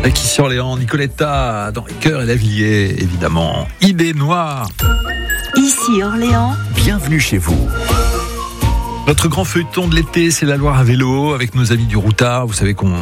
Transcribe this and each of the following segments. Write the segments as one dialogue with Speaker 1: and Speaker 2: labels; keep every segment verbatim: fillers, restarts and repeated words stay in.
Speaker 1: Avec ici Orléans, Nicoletta dans les Cœurs et Lavillers, évidemment. Idée noire.
Speaker 2: Ici Orléans.
Speaker 3: Bienvenue chez vous.
Speaker 1: Notre grand feuilleton de l'été, c'est la Loire à vélo avec nos amis du Routard. Vous savez qu'on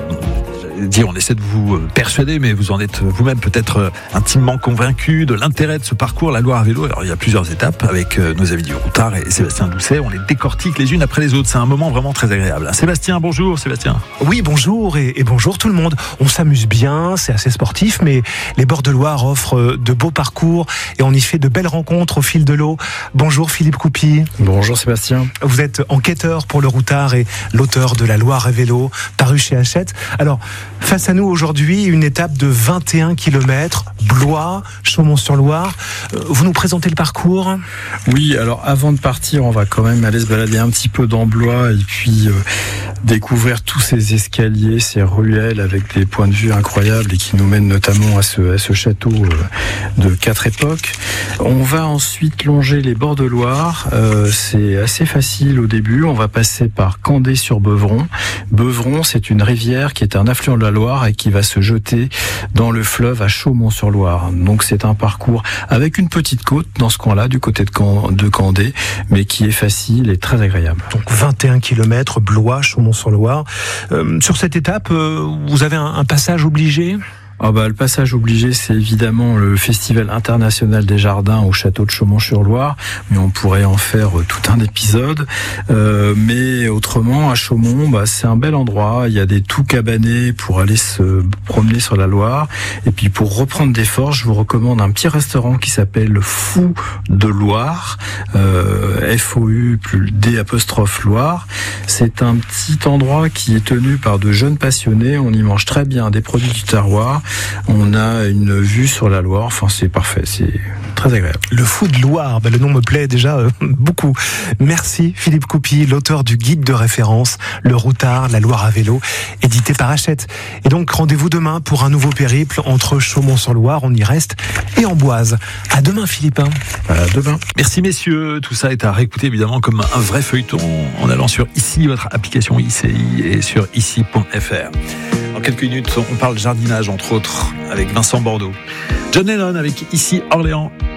Speaker 1: dire, on essaie de vous persuader, mais vous en êtes vous-même peut-être intimement convaincu de l'intérêt de ce parcours, la Loire à vélo. Alors il y a plusieurs étapes avec nos amis du Routard et Sébastien Doucet. On les décortique les unes après les autres. C'est un moment vraiment très agréable. Sébastien, bonjour Sébastien.
Speaker 4: Oui, bonjour et, et bonjour tout le monde. On s'amuse bien, c'est assez sportif, mais les bords de Loire offrent de beaux parcours et on y fait de belles rencontres au fil de l'eau. Bonjour Philippe Coupy.
Speaker 5: Bonjour Sébastien.
Speaker 4: Vous êtes enquêteur pour le Routard et l'auteur de la Loire à vélo, paru chez Hachette. Alors, face à nous aujourd'hui, une étape de vingt et un kilomètres, Blois, Chaumont-sur-Loire. Vous nous présentez le parcours ?
Speaker 5: Oui, alors avant de partir, on va quand même aller se balader un petit peu dans Blois et puis euh, découvrir tous ces escaliers, ces ruelles avec des points de vue incroyables et qui nous mènent notamment à ce, à ce château euh, de quatre époques. On va ensuite longer les bords de Loire. Euh, c'est assez facile au début. On va passer par Candé-sur-Beuvron. Beuvron, c'est une rivière qui est un affluent de la Loire et qui va se jeter dans le fleuve à Chaumont-sur-Loire. Donc c'est un parcours avec une petite côte dans ce coin-là, du côté de, Can- de Candé, mais qui est facile et très agréable.
Speaker 4: Donc vingt et un kilomètres, Blois, Chaumont-sur-Loire. Euh, sur cette étape, euh, vous avez un, un passage obligé ?
Speaker 5: Ah bah, le passage obligé, c'est évidemment le Festival international des jardins au château de Chaumont-sur-Loire, mais on pourrait en faire tout un épisode. Euh, mais autrement, à Chaumont, bah, c'est un bel endroit. Il y a des tout cabanés pour aller se promener sur la Loire. Et puis pour reprendre des forces, je vous recommande un petit restaurant qui s'appelle Fou de Loire, euh, F O U plus D apostrophe Loire. C'est un petit endroit qui est tenu par de jeunes passionnés. On y mange très bien des produits du terroir. On a une vue sur la Loire, enfin c'est parfait, c'est très agréable.
Speaker 4: Le Fou de Loire, ben le nom me plaît déjà euh, beaucoup. Merci Philippe Coupy, l'auteur du guide de référence, le Routard, la Loire à vélo, édité par Hachette. Et donc rendez-vous demain pour un nouveau périple entre Chaumont-sur-Loire, on y reste, et Amboise. À demain Philippe.
Speaker 5: À demain.
Speaker 1: Merci messieurs, tout ça est à réécouter évidemment comme un vrai feuilleton en allant sur ici, votre application I C I et sur ici point F R. Dans quelques minutes, on parle jardinage entre autres avec Vincent Bordeaux. John Lennon avec ici Orléans.